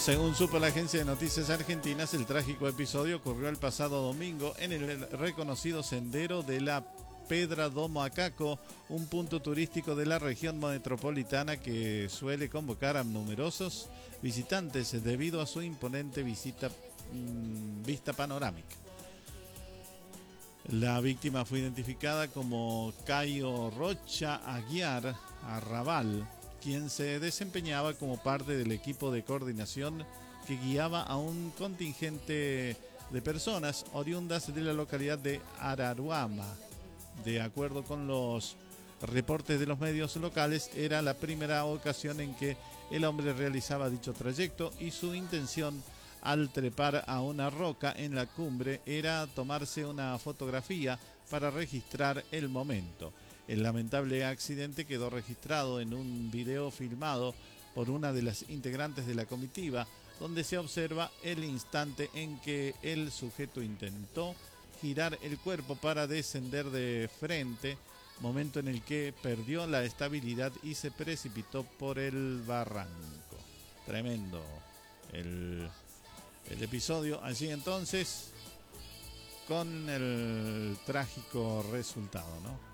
Según supo la agencia de noticias argentinas, el trágico episodio ocurrió el pasado domingo en el reconocido sendero de la Pedra do Macaco, un punto turístico de la región metropolitana que suele convocar a numerosos visitantes debido a su imponente vista panorámica. La víctima fue identificada como Caio Rocha Aguiar Arrabal, quien se desempeñaba como parte del equipo de coordinación que guiaba a un contingente de personas oriundas de la localidad de Araruama. De acuerdo con los reportes de los medios locales, era la primera ocasión en que el hombre realizaba dicho trayecto y su intención al trepar a una roca en la cumbre era tomarse una fotografía para registrar el momento. El lamentable accidente quedó registrado en un video filmado por una de las integrantes de la comitiva, donde se observa el instante en que el sujeto intentó girar el cuerpo para descender de frente, momento en el que perdió la estabilidad y se precipitó por el barranco. Tremendo el episodio. Así entonces, con el trágico resultado, ¿no?